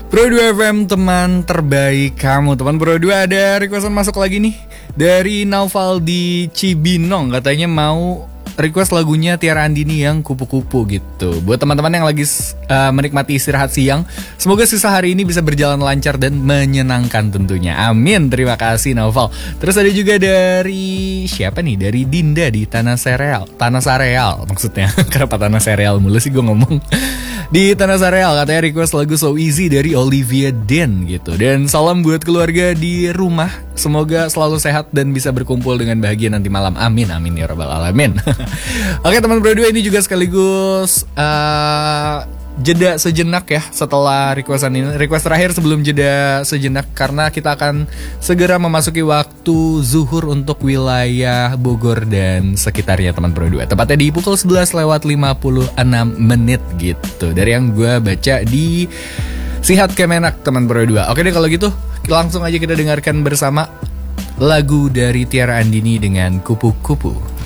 Pro 2 FM, teman terbaik kamu. Teman Pro 2, ada requestan masuk lagi nih dari Naufal di Cibinong. Katanya mau request lagunya Tiara Andini yang Kupu-Kupu gitu. Buat teman-teman yang lagi menikmati istirahat siang, semoga sisa hari ini bisa berjalan lancar dan menyenangkan tentunya. Amin, terima kasih Naufal. Terus ada juga dari siapa nih? Dari Dinda di Tanah Sareal maksudnya. Kenapa Tanah Sareal mulu sih gue ngomong. Di Tanah Sareal katanya request lagu So Easy dari Olivia Dean gitu. Dan salam buat keluarga di rumah, semoga selalu sehat dan bisa berkumpul dengan bahagia nanti malam. Amin, amin ya rabbal alamin. Oke teman berdua, ini juga sekaligus jeda sejenak ya setelah requestan ini. Request terakhir sebelum jeda sejenak, karena kita akan segera memasuki waktu zuhur untuk wilayah Bogor dan sekitarnya teman berdua. Tepatnya di pukul 11 lewat 56 menit gitu. Dari yang gue baca di Sihat Kemenak teman berdua. Oke deh kalau gitu, langsung aja kita dengarkan bersama lagu dari Tiara Andini dengan Kupu-Kupu.